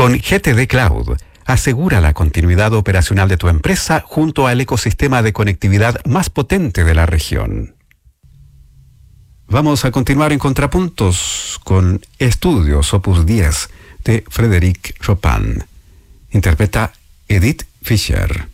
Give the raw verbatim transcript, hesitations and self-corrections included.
Con G T D Cloud, asegura la continuidad operacional de tu empresa junto al ecosistema de conectividad más potente de la región. Vamos a continuar en Contrapuntos con Estudios Opus diez de Frédéric Chopin. Interpreta Edith Fischer.